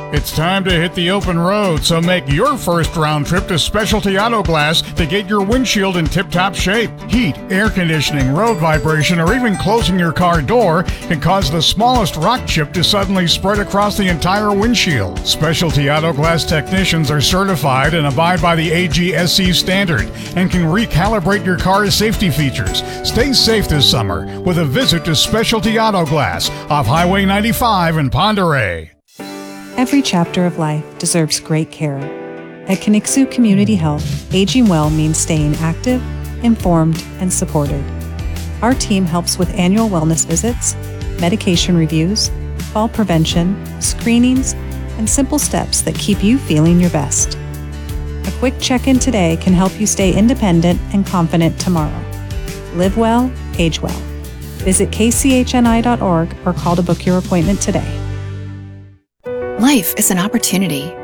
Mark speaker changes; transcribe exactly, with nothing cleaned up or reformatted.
Speaker 1: It's time to hit the open road, so make your first round trip to Specialty Auto Glass to get your windshield in tip-top shape. Heat, air conditioning, road vibration, or even closing your car door can cause the smallest rock chip to suddenly spread across the entire windshield. Specialty Auto Glass technicians are certified and abide by the A G S C standard and can recalibrate your car's safety features. Stay safe this summer with a visit to Specialty Auto Glass off Highway ninety-five in Ponderay.
Speaker 2: Every chapter of life deserves great care. At Kinixu Community Health, aging well means staying active, informed, and supported. Our team helps with annual wellness visits, medication reviews, fall prevention, screenings, and simple steps that keep you feeling your best. A quick check-in today can help you stay independent and confident tomorrow. Live well, age well. Visit k c h n i dot org or call to book your appointment today.
Speaker 3: Life is an opportunity,